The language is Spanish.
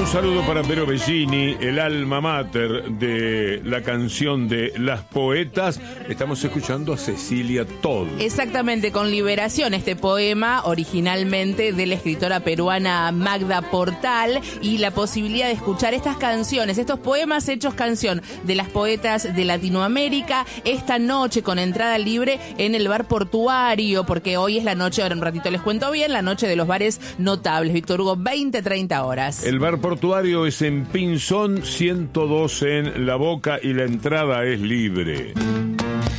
Un saludo para Pero Bellini, el alma mater de la canción de Las Poetas. Estamos escuchando a Cecilia Todd. Exactamente, con Liberación, este poema originalmente de la escritora peruana Magda Portal, y la posibilidad de escuchar estas canciones, estos poemas hechos canción de las poetas de Latinoamérica, esta noche con entrada libre en el bar Portuario, porque hoy es la noche, ahora un ratito les cuento bien, la noche de los bares notables. Víctor Hugo, 20-30 horas. El bar Portuario es en Pinzón 112 en La Boca y la entrada es libre.